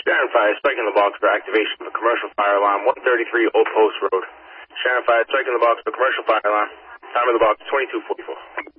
Shannon 5, striking the box for activation of the commercial fire alarm, 133 Old Post Road. Shannon 5, striking the box for commercial fire alarm. Time of the box, 22:44.